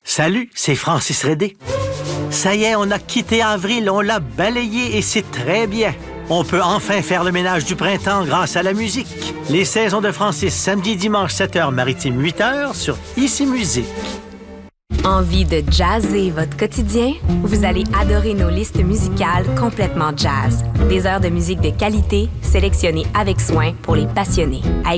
Salut, c'est Francis Redé. Ça y est, on a quitté avril, on l'a balayé et c'est très bien. On peut enfin faire le ménage du printemps grâce à la musique. Les saisons de Francis, samedi, dimanche, 7h, maritime, 8h, sur Ici Musique. Envie de jazzer votre quotidien? Vous allez adorer nos listes musicales complètement jazz. Des heures de musique de qualité, sélectionnées avec soin pour les passionnés. À